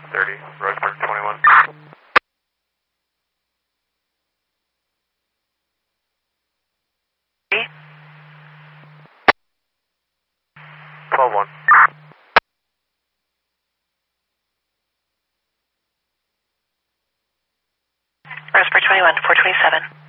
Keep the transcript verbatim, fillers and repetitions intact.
thirty, Roseburg twenty-one. twelve one. Roseburg twenty-one, four twenty-seven.